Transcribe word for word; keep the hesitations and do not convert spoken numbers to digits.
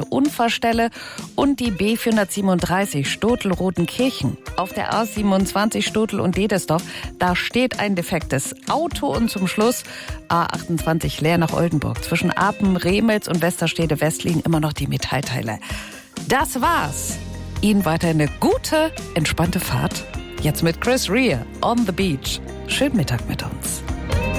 erste Unfallstelle und die B vierhundertsiebenunddreißig Stotel-Rodenkirchen. Auf der A siebenundzwanzig Stotel und Dedesdorf, da steht ein defektes Auto und zum Schluss A achtundzwanzig Leer nach Oldenburg. Zwischen Apen, Remels und Westerstede West liegen immer noch die Metallteile. Das war's. Ihnen weiter eine gute, entspannte Fahrt. Jetzt mit Chris Rea, On the Beach. Schönen Mittag mit uns.